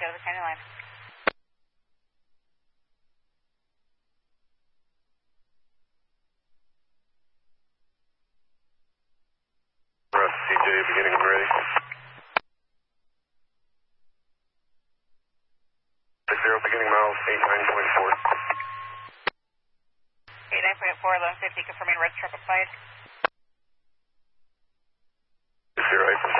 go to the county line. CJ, beginning and ready. 60, beginning miles 89.4. 89.4, 1150, confirming red truck applied. 0,